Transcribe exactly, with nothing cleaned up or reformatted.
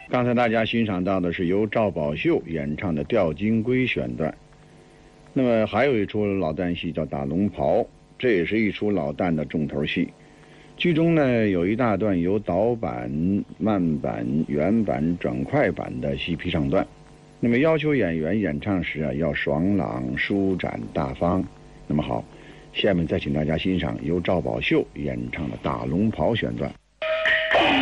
刚才大家欣赏到的是由赵宝秀演唱的《吊金龟》选段。那么还有一出老旦戏叫《打龙袍》，这也是一出老旦的重头戏。剧中呢有一大段由导板、慢板、原板转快板的戏皮唱段。那么要求演员演唱时啊要爽朗、舒展、大方。那么好，下面再请大家欣赏由赵宝秀演唱的《打龙袍》选段。